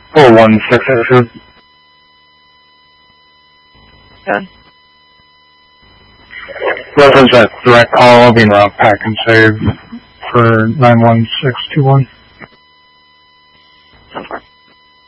416 Done. Reference that direct call being route pack and save for 91621.